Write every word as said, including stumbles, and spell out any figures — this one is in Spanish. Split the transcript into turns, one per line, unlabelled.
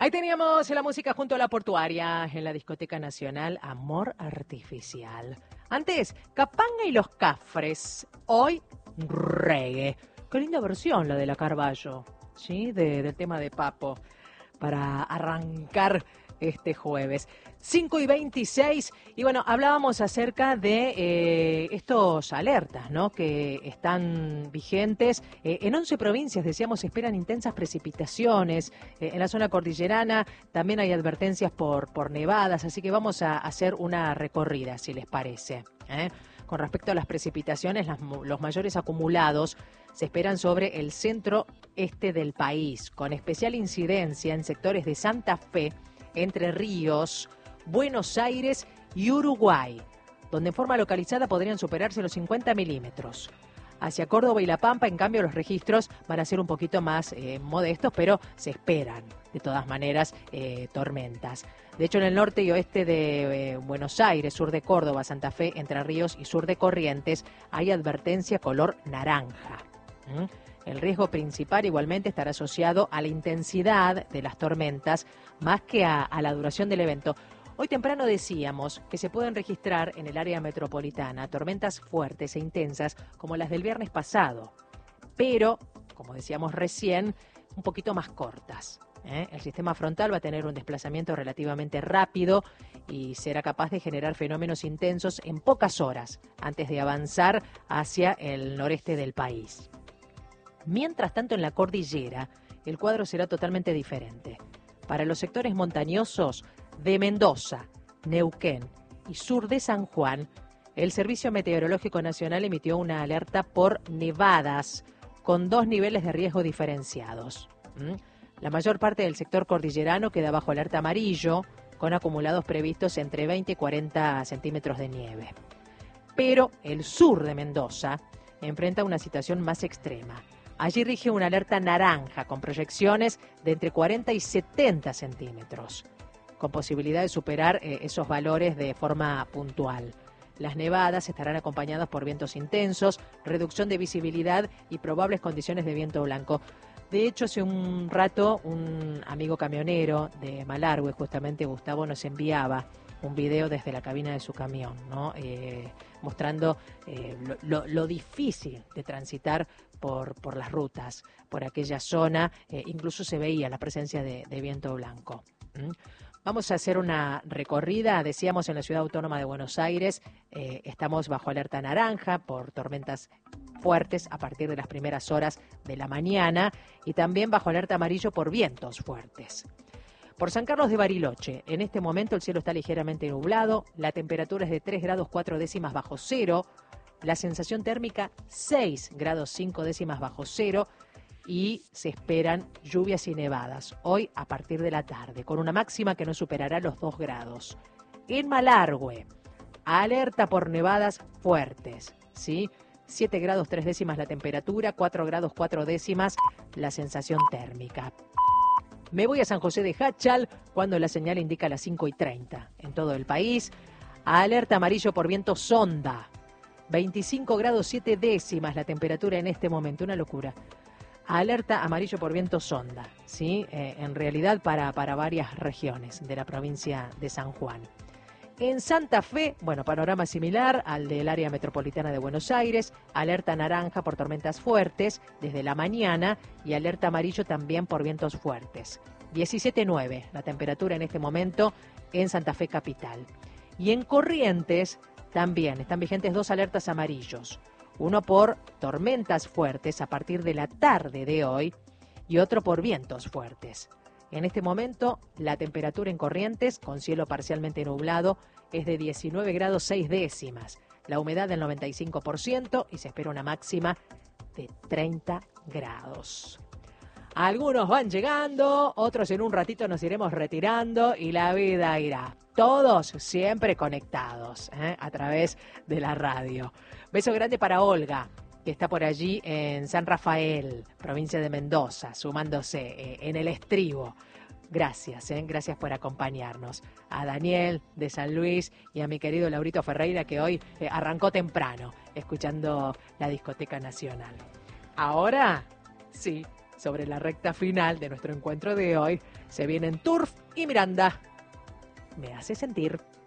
Ahí teníamos la música junto a la portuaria en la Discoteca Nacional Amor Artificial. Antes, Capanga y los Cafres. Hoy, reggae. Qué linda versión la de la Carballo, ¿sí? De, del tema de Papo, para arrancar este jueves. cinco y veintiséis, y bueno, hablábamos acerca de eh, estos alertas, ¿no? Que están vigentes. Eh, en once provincias, decíamos, se esperan intensas precipitaciones. Eh, en la zona cordillerana también hay advertencias por, por nevadas, así que vamos a hacer una recorrida, si les parece, ¿eh? Con respecto a las precipitaciones, las, los mayores acumulados se esperan sobre el centro este del país, con especial incidencia en sectores de Santa Fe, Entre Ríos, Buenos Aires y Uruguay, donde en forma localizada podrían superarse los cincuenta milímetros. Hacia Córdoba y La Pampa, en cambio, los registros van a ser un poquito más eh, modestos, pero se esperan, de todas maneras, eh, tormentas. De hecho, en el norte y oeste de eh, Buenos Aires, sur de Córdoba, Santa Fe, Entre Ríos y sur de Corrientes, hay advertencia color naranja. ¿Mm? El riesgo principal igualmente estará asociado a la intensidad de las tormentas más que a, a la duración del evento. Hoy temprano decíamos que se pueden registrar en el área metropolitana tormentas fuertes e intensas como las del viernes pasado, pero, como decíamos recién, un poquito más cortas, ¿eh? El sistema frontal va a tener un desplazamiento relativamente rápido y será capaz de generar fenómenos intensos en pocas horas antes de avanzar hacia el noreste del país. Mientras tanto, en la cordillera, el cuadro será totalmente diferente. Para los sectores montañosos de Mendoza, Neuquén y sur de San Juan, el Servicio Meteorológico Nacional emitió una alerta por nevadas con dos niveles de riesgo diferenciados. ¿Mm? La mayor parte del sector cordillerano queda bajo alerta amarillo, con acumulados previstos entre veinte y cuarenta centímetros de nieve. Pero el sur de Mendoza enfrenta una situación más extrema. Allí rige una alerta naranja con proyecciones de entre cuarenta y setenta centímetros, con posibilidad de superar eh, esos valores de forma puntual. Las nevadas estarán acompañadas por vientos intensos, reducción de visibilidad y probables condiciones de viento blanco. De hecho, hace un rato un amigo camionero de Malargüe, justamente Gustavo, nos enviaba un video desde la cabina de su camión, ¿no? Eh, mostrando eh, lo, lo, lo difícil de transitar por, por las rutas, por aquella zona. Eh, incluso se veía la presencia de, de viento blanco. ¿Mm? Vamos a hacer una recorrida. Decíamos, en la Ciudad Autónoma de Buenos Aires eh, estamos bajo alerta naranja por tormentas fuertes a partir de las primeras horas de la mañana y también bajo alerta amarillo por vientos fuertes. Por San Carlos de Bariloche, en este momento el cielo está ligeramente nublado, la temperatura es de tres grados cuatro décimas bajo cero, la sensación térmica seis grados cinco décimas bajo cero y se esperan lluvias y nevadas hoy a partir de la tarde, con una máxima que no superará los dos grados. En Malargüe, alerta por nevadas fuertes, ¿sí? siete grados tres décimas la temperatura, cuatro grados cuatro décimas la sensación térmica. Me voy a San José de Hachal cuando la señal indica las cinco y treinta. En todo el país, alerta amarillo por viento sonda. veinticinco grados siete décimas la temperatura en este momento, una locura. Alerta amarillo por viento sonda, ¿sí? Eh, en realidad para, para varias regiones de la provincia de San Juan. En Santa Fe, bueno, panorama similar al del área metropolitana de Buenos Aires, alerta naranja por tormentas fuertes desde la mañana y alerta amarillo también por vientos fuertes. diecisiete nueve la temperatura en este momento en Santa Fe capital. Y en Corrientes también están vigentes dos alertas amarillos, uno por tormentas fuertes a partir de la tarde de hoy y otro por vientos fuertes. En este momento, la temperatura en Corrientes, con cielo parcialmente nublado, es de diecinueve grados seis décimas. La humedad del noventa y cinco por ciento y se espera una máxima de treinta grados. Algunos van llegando, otros en un ratito nos iremos retirando y la vida irá. Todos siempre conectados, ¿eh? A través de la radio. Beso grande para Olga, que está por allí en San Rafael, provincia de Mendoza, sumándose eh, en el estribo. Gracias, ¿eh? Gracias por acompañarnos. A Daniel de San Luis y a mi querido Laurito Ferreira, que hoy eh, arrancó temprano, escuchando la Discoteca Nacional. Ahora, sí, sobre la recta final de nuestro encuentro de hoy. Se vienen Turf y Miranda. Me hace sentir.